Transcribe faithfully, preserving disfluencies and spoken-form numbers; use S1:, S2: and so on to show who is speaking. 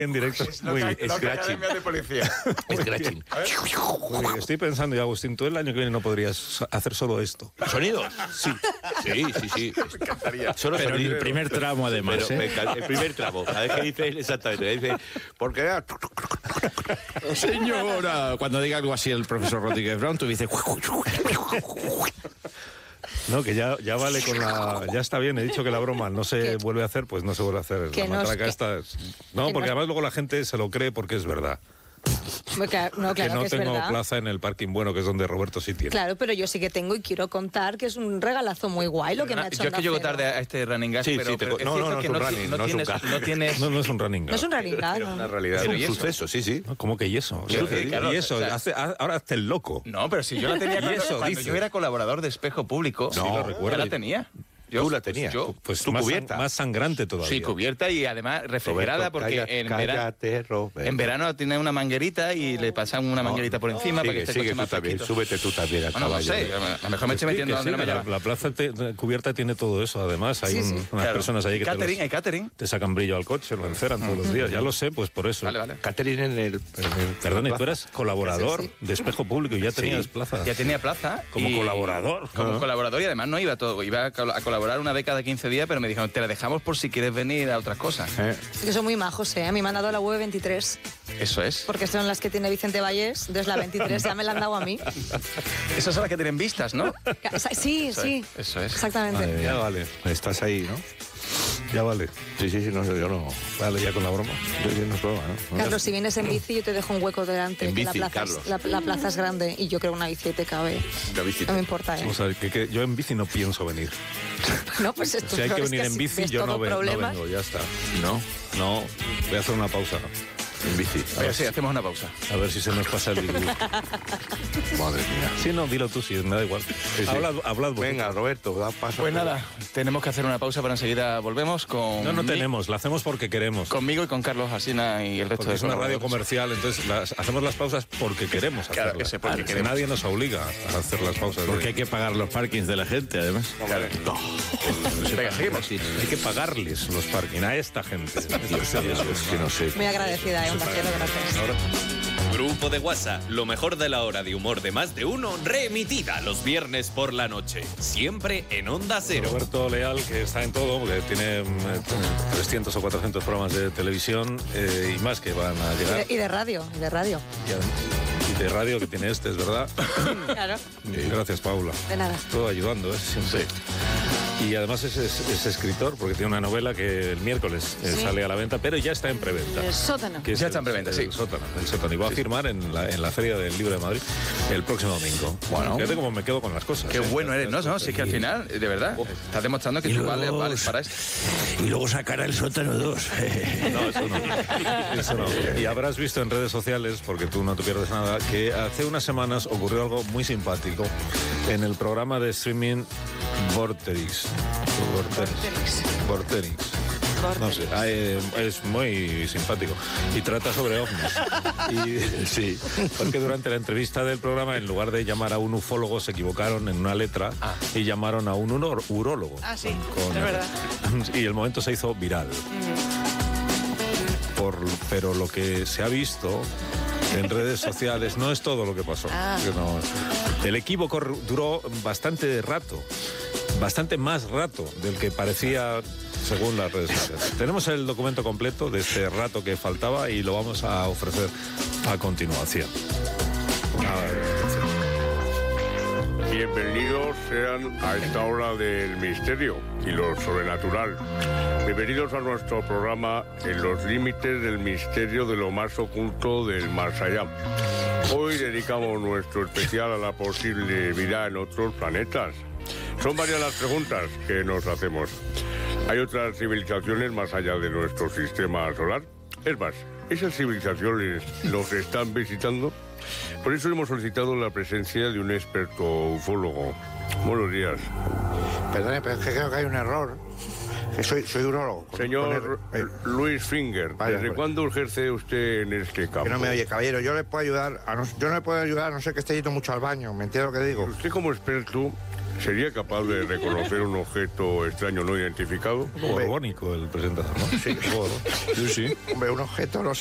S1: En directo.
S2: Es muy scratching.
S3: de policía.
S2: Scratching.
S1: Muy, estoy pensando, y Agustín, tú el año que viene no podrías hacer solo esto.
S2: ¿Sonidos?
S1: Sí.
S2: Sí, sí, sí.
S3: Me encantaría.
S2: Solo
S4: Pero en
S2: sonidos.
S4: el primer tramo, además,
S2: Pero
S4: ¿eh?
S2: me encanta- el primer tramo. Cada vez que dice él, exactamente. Dice, porque era...
S4: Señora, cuando diga algo así el profesor Rodríguez Brown, tú dices...
S1: No, que ya, ya vale con la... Ya está bien, he dicho que la broma no se
S5: ¿Qué?
S1: vuelve a hacer, pues no se vuelve a hacer.
S5: Que
S1: La
S5: no es
S1: matraca
S5: que-
S1: esta es- No,
S5: que
S1: porque
S5: no-
S1: además luego la gente se lo cree porque es verdad.
S5: Muy claro, no, claro
S1: que no
S5: que es
S1: tengo
S5: verdad.
S1: plaza en el parking bueno, que es donde Roberto sí tiene.
S5: Claro, pero yo sí que tengo y quiero contar que es un regalazo muy guay lo que me ha hecho
S3: Yo es que
S5: Onda
S3: llego
S5: Cero.
S3: tarde a este running gas,
S2: Sí,
S3: pero,
S2: sí, te
S3: pero
S2: co-
S3: es
S2: no,
S3: cierto
S2: no, no
S3: que
S2: es un
S3: no,
S2: running,
S3: no
S2: no es un
S3: tienes,
S2: gas.
S3: no tienes...
S1: No, no es un running
S5: No es un
S1: gag.
S5: running gag,
S2: Es
S5: ¿no?
S2: una realidad.
S3: Pero
S2: Es
S3: ¿y
S2: un
S3: eso?
S2: suceso, sí, sí.
S1: ¿Cómo que y eso? O sea,
S3: Sí, sí, claro,
S1: y eso,
S3: o sea-
S1: hace- ha- ahora hazte el loco.
S3: No, pero si yo la tenía
S1: Y
S3: cuando,
S1: eso,
S3: cuando
S1: dice.
S3: yo era colaborador de Espejo Público.
S1: Sí, lo recuerdo.
S3: Yo la tenía. Yo,
S2: Tú la
S3: pues,
S2: tenías.
S3: yo,
S1: Pues
S2: tu
S1: más,
S2: cubierta.
S1: más sangrante todavía.
S3: sí, cubierta y además refrigerada
S2: Roberto,
S3: porque
S2: calla-
S3: en, vera-
S2: cállate, Roberto.
S3: en verano tiene una manguerita y le pasan una manguerita por encima para que
S2: Sigue,
S3: esté el
S2: sigue
S3: coche
S2: tú
S3: más
S2: también.
S3: fresquito.
S2: Súbete tú también al
S3: Bueno, no
S2: caballo.
S3: sé, a lo mejor me estoy
S1: Sí,
S3: metiendo
S1: que
S3: donde
S1: sí,
S3: no me
S1: la,
S3: lleva.
S1: la plaza te- cubierta tiene todo eso, además. Hay
S5: Sí,
S1: un-
S5: sí.
S1: unas
S3: Claro.
S1: personas ahí que te,
S3: catering,
S1: los-
S3: hay catering.
S1: te sacan brillo al coche, lo enceran todos los días. Ya lo sé, pues por eso.
S3: Vale, vale.
S2: Catherine en el... en el-
S1: Perdona, y
S2: la
S1: tú
S2: plaza.
S1: eras colaborador
S5: Sí,
S1: de Espejo Público y ya tenías plaza.
S3: Ya tenía plaza.
S1: Como
S3: y-
S1: colaborador.
S3: Como
S1: Ah.
S3: colaborador y además no iba todo. Iba a col- a colaborar una vez cada quince días, pero me dijeron, te la dejamos por si quieres venir a otras cosas.
S2: Eh,
S5: Que son muy majos, ¿eh? A mí me han dado la U E veintitrés,
S3: Eso es.
S5: porque son las que tiene Vicente Vallés, entonces la veintitrés ya me la han dado a mí.
S3: Esas son las que tienen vistas, ¿no?
S5: Sí,
S3: Eso
S5: sí,
S3: es, eso es.
S5: exactamente.
S1: Madre mía, ya vale.
S2: Estás ahí, ¿no?
S1: Ya vale.
S2: Sí, sí, sí, no, yo no...
S1: Vale, ya con la broma.
S2: Yo yo no es broma, ¿no?
S5: Carlos, si vienes en bici, yo te dejo un hueco delante.
S2: En
S5: que la,
S2: bici,
S5: plaza es,
S2: Carlos.
S5: la, la plaza es grande y yo creo una bici te cabe.
S2: La visita.
S5: No me importa, ¿eh?
S1: Vamos a ver, que, que yo en bici no pienso venir.
S5: No, pues esto
S1: Si hay que
S5: es
S1: venir en
S5: así
S1: bici,
S5: ves
S1: yo no,
S5: todo
S1: ven- no
S5: problema.
S1: vengo, ya está.
S2: ¿No?
S1: No, voy a hacer una pausa.
S2: En bici.
S3: Venga, sí, hacemos una pausa.
S1: A ver si se nos pasa el disgusto.
S2: Madre mía.
S1: Sí, no, dilo tú, sí, me da igual.
S2: Sí, sí.
S1: Hablad, hablad vosotros.
S2: Venga, Roberto, da paso.
S3: Pues nada, tenemos que hacer una pausa, pero enseguida volvemos con...
S1: No, no
S3: mi-
S1: tenemos, la hacemos porque queremos.
S3: Conmigo y con Carlos Alsina y el resto
S1: Porque
S3: de
S1: es una radio
S3: colaboradores.
S1: comercial, entonces las- hacemos las pausas porque queremos
S3: Claro
S1: hacerlas.
S3: que sí, porque
S1: Que
S3: queremos.
S1: nadie nos obliga a hacer las pausas.
S4: Porque hay que pagar los parkings de la gente, además.
S3: Claro. Venga, seguimos.
S1: Hay que pagarles los parking a esta gente.
S2: Dios mío, es que no sé.
S5: Muy agradecida, ¿eh? Onda Cero, gracias.
S6: Grupo de WhatsApp, lo mejor de la hora de humor de más de uno, reemitida los viernes por la noche. Siempre en Onda Cero.
S1: Roberto Leal, que está en todo, porque tiene mm, trescientos o cuatrocientos programas de televisión eh, y más que van a
S5: Y
S1: llegar.
S5: de, y de radio, y de radio.
S1: Y adem- y de radio que tiene este, es verdad.
S5: Claro,
S1: Gracias, Paula.
S5: de nada.
S1: Todo ayudando, ¿eh? Siempre. Y además es, es- es escritor, porque tiene una novela que el miércoles eh,
S5: Sí.
S1: sale a la venta, pero ya está en preventa.
S5: El sótano.
S1: Que es
S3: Ya
S1: el-
S3: está en preventa,
S1: el
S3: sí.
S1: Sótano, el sótano. Y va a firmar en la, en la Feria del Libro de Madrid el próximo domingo.
S3: Bueno.
S1: Fíjate cómo me quedo con las cosas.
S3: Qué
S1: ¿eh?
S3: bueno eres, ¿no? no si es que al final, de verdad, estás demostrando que
S4: Y
S3: tú
S4: luego-
S3: vales, vales para esto.
S4: Y luego sacará el sótano dos.
S1: No, eso no. Eso no. Y habrás visto en redes sociales, porque tú no te pierdes nada, que hace unas semanas ocurrió algo muy simpático en el programa de streaming Vorterix. Vorterix. Vorterix. No sé, ah, eh, es muy simpático. Y trata sobre ovnis. Y, sí, porque durante la entrevista del programa, en lugar de llamar a un ufólogo, se equivocaron en una letra y llamaron a un unor- urólogo.
S5: Ah, sí,
S1: Con-
S5: es verdad.
S1: Y el momento se hizo viral. Por, pero lo que se ha visto en redes sociales no es todo lo que pasó.
S5: Ah.
S1: Que no- el equívoco ru- duró bastante rato, bastante más rato del que parecía según las redes sociales. Tenemos el documento completo de este rato que faltaba y lo vamos a ofrecer a continuación. A ver.
S7: Bienvenidos sean a esta hora del misterio y lo sobrenatural. Bienvenidos a nuestro programa En los límites del misterio de lo más oculto del más allá. Hoy dedicamos nuestro especial a la posible vida en otros planetas. Son varias las preguntas que nos hacemos. ¿Hay otras civilizaciones más allá de nuestro sistema solar? Es más, ¿esas civilizaciones nos están visitando? Por eso hemos solicitado la presencia de un experto ufólogo. Buenos días.
S2: Perdone, pero es que creo que hay un error. Que soy, soy urólogo. con-
S7: Señor
S2: con el- eh,
S7: Luis Finger,
S2: Vaya,
S7: ¿desde
S2: pues.
S7: cuándo ejerce usted en este campo?
S2: que no me oye, caballero. Yo le puedo ayudar. A no, yo no le puedo ayudar a no ser que esté yendo mucho al baño. ¿Me entiende lo que digo?
S7: Usted como experto ¿sería capaz de reconocer un objeto extraño no identificado?
S1: Borbónico el presentador, ¿no?
S2: Sí.
S1: Sí, sí.
S2: Hombre, un objeto no